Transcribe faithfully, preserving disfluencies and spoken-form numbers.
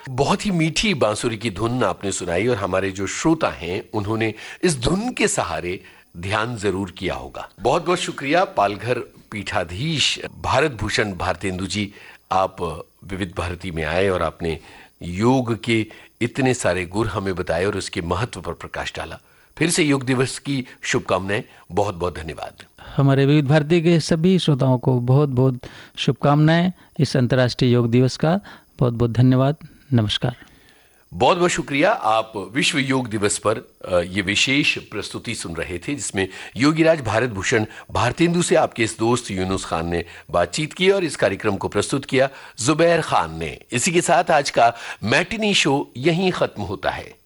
बहुत ही मीठी बांसुरी की धुन आपने सुनाई और हमारे जो श्रोता हैं उन्होंने इस धुन के सहारे ध्यान जरूर किया होगा। बहुत बहुत शुक्रिया पालघर पीठाधीश भारत भूषण भारतेंदु जी, आप विविध भारती में आए और आपने योग के इतने सारे गुर हमें बताए और उसके महत्व पर प्रकाश डाला। फिर से योग दिवस की शुभकामनाएं, बहुत बहुत धन्यवाद। हमारे विविध भारती के सभी श्रोताओं को बहुत बहुत शुभकामनाएं इस अंतर्राष्ट्रीय योग दिवस का। बहुत बहुत धन्यवाद। नमस्कार। बहुत बहुत शुक्रिया। आप विश्व योग दिवस पर ये विशेष प्रस्तुति सुन रहे थे जिसमें योगीराज भारत भूषण भारतेंदु से आपके इस दोस्त यूनुस खान ने बातचीत की और इस कार्यक्रम को प्रस्तुत किया जुबैर खान ने। इसी के साथ आज का मैटिनी शो यहीं खत्म होता है।